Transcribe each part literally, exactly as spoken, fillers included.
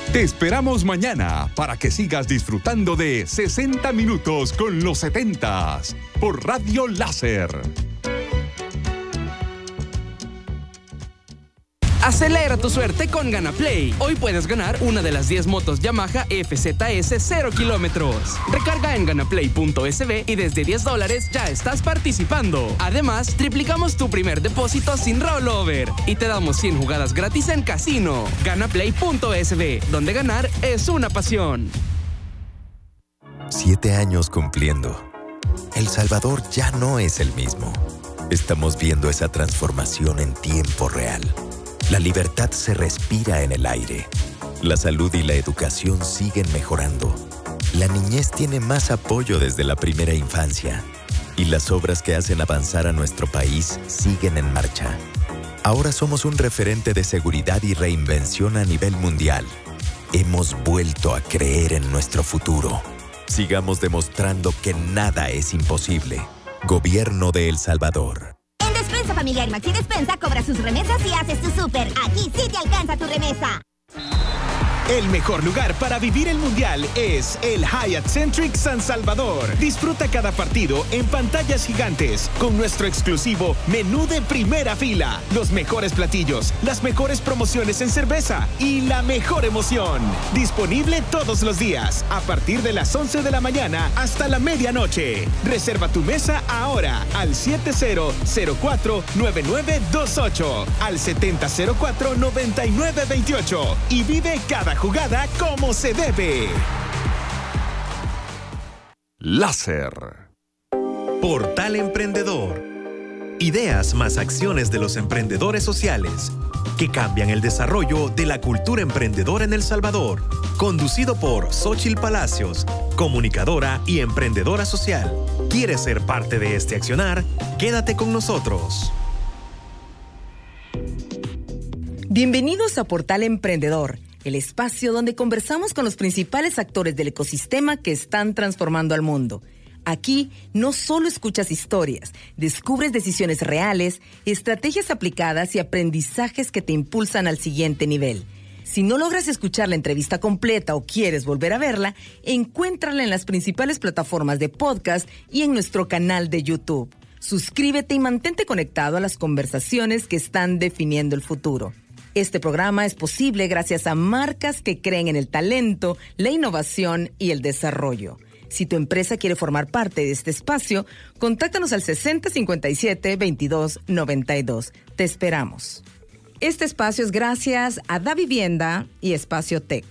Te esperamos mañana para que sigas disfrutando de sesenta minutos con los setentas por Radio Láser. Acelera tu suerte con GanaPlay. Hoy puedes ganar una de las diez motos Yamaha F Z S cero kilómetros. Recarga en ganaplay punto es be y desde diez dólares ya estás participando. Además, triplicamos tu primer depósito sin rollover y te damos cien jugadas gratis en casino. ganaplay punto es be, donde ganar es una pasión. Siete años cumpliendo. El Salvador ya no es el mismo. Estamos viendo esa transformación en tiempo real. La libertad se respira en el aire. La salud y la educación siguen mejorando. La niñez tiene más apoyo desde la primera infancia. Y las obras que hacen avanzar a nuestro país siguen en marcha. Ahora somos un referente de seguridad y reinvención a nivel mundial. Hemos vuelto a creer en nuestro futuro. Sigamos demostrando que nada es imposible. Gobierno de El Salvador. Despensa Familiar Maxi Despensa cobra sus remesas y haces tu súper. Aquí sí te alcanza tu remesa. El mejor lugar para vivir el Mundial es el Hyatt Centric San Salvador. Disfruta cada partido en pantallas gigantes con nuestro exclusivo menú de primera fila, los mejores platillos, las mejores promociones en cerveza y la mejor emoción. Disponible todos los días a partir de las once de la mañana hasta la medianoche. Reserva tu mesa ahora al siete cero cero cuatro nueve nueve dos ocho, al setenta cero cuatro noventa y nueve veintiocho y vive cada jugada como se debe. Láser. Portal Emprendedor. Ideas más acciones de los emprendedores sociales que cambian el desarrollo de la cultura emprendedora en El Salvador. Conducido por Xóchitl Palacios, comunicadora y emprendedora social. ¿Quieres ser parte de este accionar? Quédate con nosotros. Bienvenidos a Portal Emprendedor, el espacio donde conversamos con los principales actores del ecosistema que están transformando al mundo. Aquí no solo escuchas historias, descubres decisiones reales, estrategias aplicadas y aprendizajes que te impulsan al siguiente nivel. Si no logras escuchar la entrevista completa o quieres volver a verla, encuéntrala en las principales plataformas de podcast y en nuestro canal de YouTube. Suscríbete y mantente conectado a las conversaciones que están definiendo el futuro. Este programa es posible gracias a marcas que creen en el talento, la innovación y el desarrollo. Si tu empresa quiere formar parte de este espacio, contáctanos al sesenta cincuenta y siete veintidós noventa y dos. Te esperamos. Este espacio es gracias a Davivienda y Espacio Tech.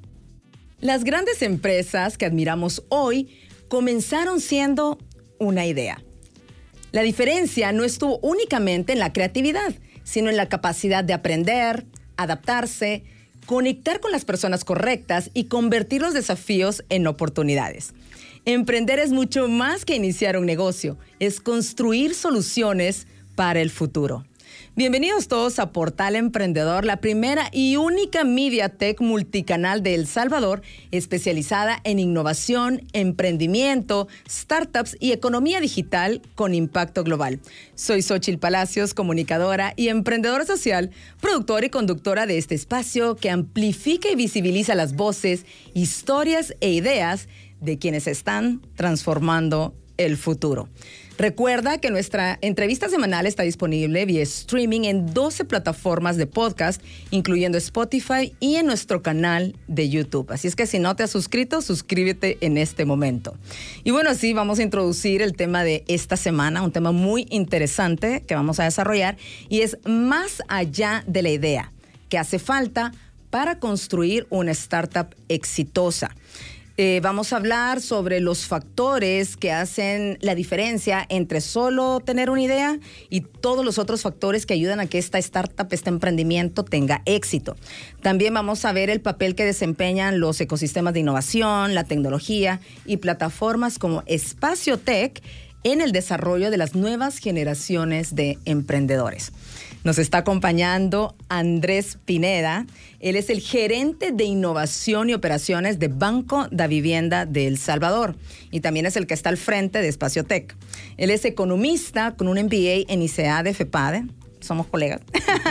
Las grandes empresas que admiramos hoy comenzaron siendo una idea. La diferencia no estuvo únicamente en la creatividad, sino en la capacidad de aprender, adaptarse, conectar con las personas correctas y convertir los desafíos en oportunidades. Emprender es mucho más que iniciar un negocio, es construir soluciones para el futuro. Bienvenidos todos a Portal Emprendedor, la primera y única MediaTek multicanal de El Salvador, especializada en innovación, emprendimiento, startups y economía digital con impacto global. Soy Xóchitl Palacios, comunicadora y emprendedora social, productora y conductora de este espacio que amplifica y visibiliza las voces, historias e ideas de quienes están transformando el futuro. Recuerda que nuestra entrevista semanal está disponible vía streaming en doce plataformas de podcast, incluyendo Spotify y en nuestro canal de YouTube. Así es que si no te has suscrito, suscríbete en este momento. Y bueno, sí, vamos a introducir el tema de esta semana, un tema muy interesante que vamos a desarrollar y es más allá de la idea, que hace falta para construir una startup exitosa. Eh, vamos a hablar sobre los factores que hacen la diferencia entre solo tener una idea y todos los otros factores que ayudan a que esta startup, este emprendimiento tenga éxito. También vamos a ver el papel que desempeñan los ecosistemas de innovación, la tecnología y plataformas como Espacio Tech en el desarrollo de las nuevas generaciones de emprendedores. Nos está acompañando Andrés Pineda. Él es el gerente de innovación y operaciones de Banco Davivienda de El Salvador y también es el que está al frente de Espacio Tech. Él es economista con un M B A en I C A de FEPADE, somos colegas,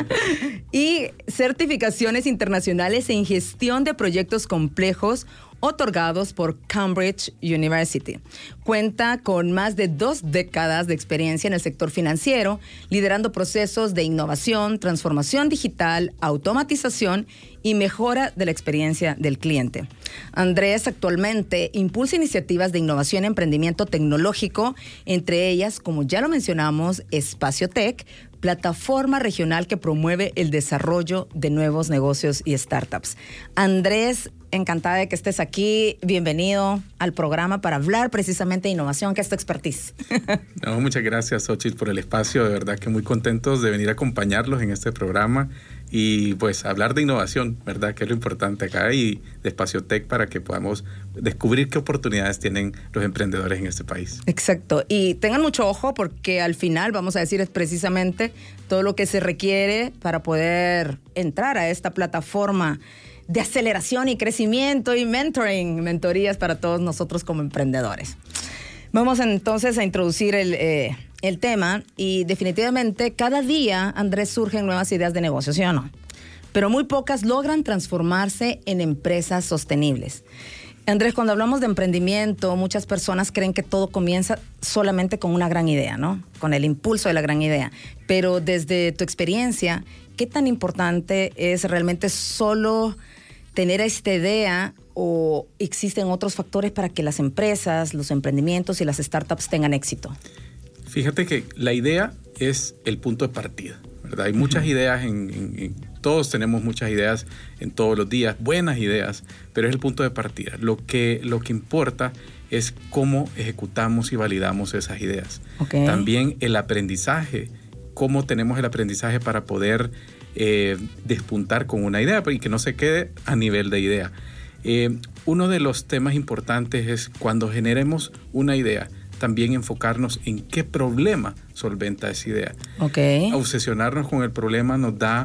y certificaciones internacionales en gestión de proyectos complejos otorgados por Cambridge University. Cuenta con más de dos décadas de experiencia en el sector financiero, liderando procesos de innovación, transformación digital, automatización y mejora de la experiencia del cliente. Andrés actualmente impulsa iniciativas de innovación y emprendimiento tecnológico, entre ellas, como ya lo mencionamos, Espacio Tech, plataforma regional que promueve el desarrollo de nuevos negocios y startups. Andrés, encantada de que estés aquí. Bienvenido al programa para hablar precisamente de innovación, que es tu expertise. No, muchas gracias, Xochitl, por el espacio. De verdad que muy contentos de venir a acompañarlos en este programa y pues hablar de innovación, ¿verdad? Que es lo importante acá, y de Espacio Tech para que podamos descubrir qué oportunidades tienen los emprendedores en este país. Exacto. Y tengan mucho ojo porque al final, vamos a decir, es precisamente todo lo que se requiere para poder entrar a esta plataforma de aceleración y crecimiento y mentoring, mentorías para todos nosotros como emprendedores. Vamos entonces a introducir el, eh, el tema y definitivamente cada día, Andrés, surgen nuevas ideas de negocio, ¿sí o no? Pero muy pocas logran transformarse en empresas sostenibles. Andrés, cuando hablamos de emprendimiento, muchas personas creen que todo comienza solamente con una gran idea, ¿no? Con el impulso de la gran idea. Pero desde tu experiencia, ¿qué tan importante es realmente solo tener esta idea o existen otros factores para que las empresas, los emprendimientos y las startups tengan éxito? Fíjate que la idea es el punto de partida, ¿verdad? Hay muchas uh-huh. ideas, en, en, en, todos tenemos muchas ideas en todos los días, buenas ideas, pero es el punto de partida. Lo que, lo que importa es cómo ejecutamos y validamos esas ideas. Okay. También el aprendizaje, cómo tenemos el aprendizaje para poder eh, despuntar con una idea y que no se quede a nivel de idea. Eh, uno de los temas importantes es cuando generemos una idea, también enfocarnos en qué problema solventa esa idea. Okay. Obsesionarnos con el problema nos da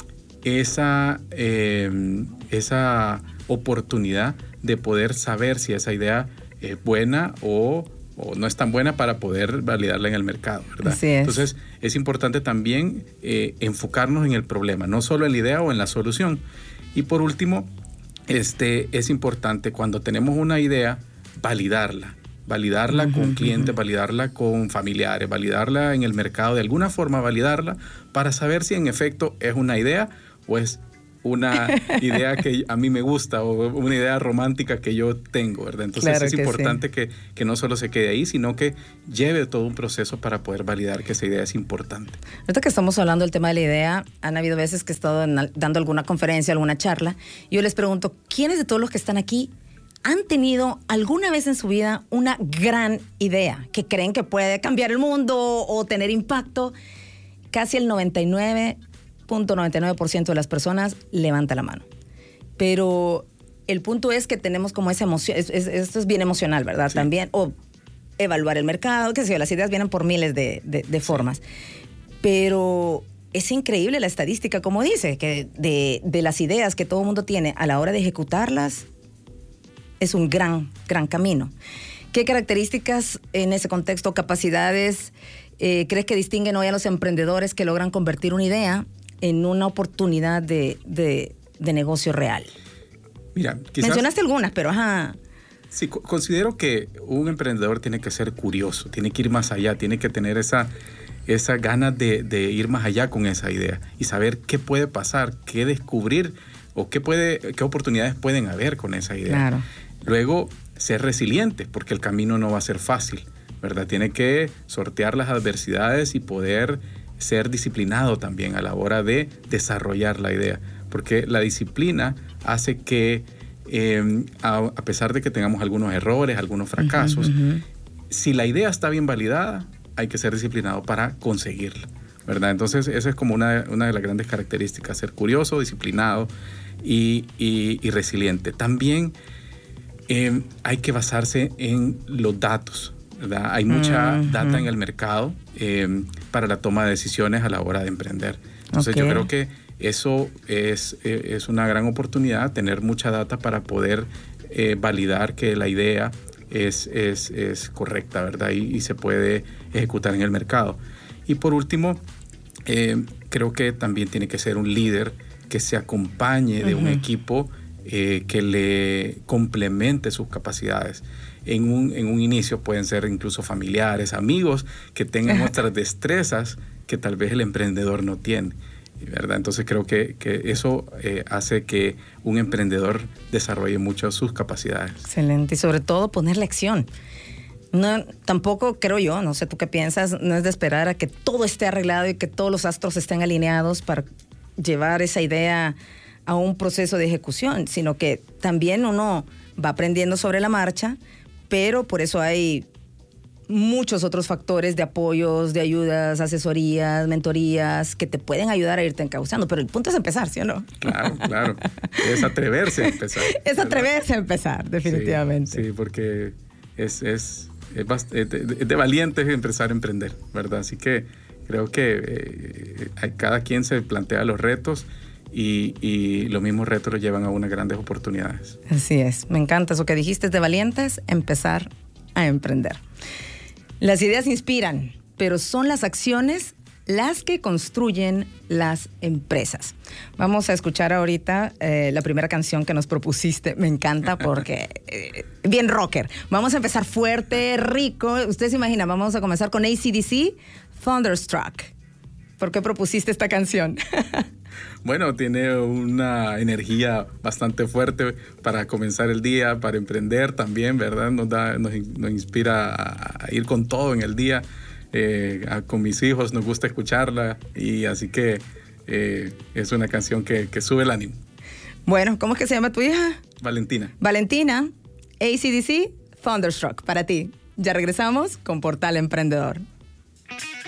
esa, eh, esa oportunidad de poder saber si esa idea es buena o, o no es tan buena para poder validarla en el mercado, ¿verdad? Así es. Entonces, es importante también eh, enfocarnos en el problema, no solo en la idea o en la solución. Y por último, este, es importante cuando tenemos una idea, validarla. Validarla uh-huh, con clientes, uh-huh. validarla con familiares, validarla en el mercado, de alguna forma validarla para saber si en efecto es una idea o es una idea que a mí me gusta o una idea romántica que yo tengo, ¿verdad? Entonces claro es importante sí. que, que no solo se quede ahí, sino que lleve todo un proceso para poder validar que esa idea es importante. Ahorita que estamos hablando del tema de la idea, han habido veces que he estado en, dando alguna conferencia, alguna charla, y yo les pregunto, ¿quiénes de todos los que están aquí han tenido alguna vez en su vida una gran idea que creen que puede cambiar el mundo o tener impacto? Casi el noventa y nueve punto noventa y nueve por ciento de las personas levanta la mano. Pero el punto es que tenemos como esa emoción, es, es, esto es bien emocional, ¿verdad? Sí. También, o evaluar el mercado, qué sé yo, las ideas vienen por miles de, de, de formas. Pero es increíble la estadística, como dice, que de, de las ideas que todo el mundo tiene a la hora de ejecutarlas, es un gran, gran camino. ¿Qué características en ese contexto, capacidades, eh, crees que distinguen hoy a los emprendedores que logran convertir una idea en una oportunidad de, de, de negocio real? Mira, quizás, mencionaste algunas, pero ajá. Sí, considero que un emprendedor tiene que ser curioso, tiene que ir más allá, tiene que tener esa, esa ganas de, de ir más allá con esa idea y saber qué puede pasar, qué descubrir o qué, puede, qué oportunidades pueden haber con esa idea. Claro. Luego, ser resiliente, porque el camino no va a ser fácil, ¿verdad? Tiene que sortear las adversidades y poder ser disciplinado también a la hora de desarrollar la idea, porque la disciplina hace que, eh, a, a pesar de que tengamos algunos errores, algunos fracasos, uh-huh, uh-huh. si la idea está bien validada, hay que ser disciplinado para conseguirla, ¿verdad? Entonces, esa es como una, una de las grandes características, ser curioso, disciplinado y, y, y resiliente. También Eh, hay que basarse en los datos, ¿verdad? Hay mucha uh-huh. data en el mercado eh, para la toma de decisiones a la hora de emprender. Entonces okay. yo creo que eso es, eh, es una gran oportunidad, tener mucha data para poder eh, validar que la idea es, es, es correcta, ¿verdad? Y, y se puede ejecutar en el mercado. Y por último, Eh, creo que también tiene que ser un líder que se acompañe de uh-huh. un equipo eh, que le complemente sus capacidades. En un, en un inicio pueden ser incluso familiares, amigos que tengan uh-huh. otras destrezas que tal vez el emprendedor no tiene, ¿verdad? Entonces creo que, que eso eh, hace que un emprendedor desarrolle mucho sus capacidades. Excelente, y sobre todo ponerle acción. No, tampoco creo yo, no sé tú qué piensas, no es de esperar a que todo esté arreglado y que todos los astros estén alineados para llevar esa idea a un proceso de ejecución, sino que también uno va aprendiendo sobre la marcha, pero por eso hay muchos otros factores de apoyos, de ayudas, asesorías, mentorías que te pueden ayudar a irte encauzando, pero el punto es empezar, ¿sí o no? Claro, claro, es atreverse a empezar. Es atreverse a empezar, definitivamente. Sí, sí, porque es, es, es, bast- es, de, es de valientes empezar a emprender, ¿verdad? Así que creo que eh, cada quien se plantea los retos y, y los mismos retos los llevan a unas grandes oportunidades. Así es, me encanta eso que dijiste, es de valientes empezar a emprender. Las ideas inspiran, pero son las acciones las que construyen las empresas. Vamos a escuchar ahorita eh, la primera canción que nos propusiste. Me encanta porque eh, bien rocker. Vamos a empezar fuerte, rico. Usted se imagina, vamos a comenzar con A C D C, Thunderstruck. ¿Por qué propusiste esta canción? Bueno, tiene una energía bastante fuerte para comenzar el día, para emprender también, ¿verdad? Nos da, nos, nos inspira a, a ir con todo en el día. Eh, a, con mis hijos nos gusta escucharla y así que eh, es una canción que, que sube el ánimo. Bueno, ¿cómo es que se llama tu hija? Valentina. Valentina, A C D C, Thunderstruck, para ti. Ya regresamos con Portal Emprendedor.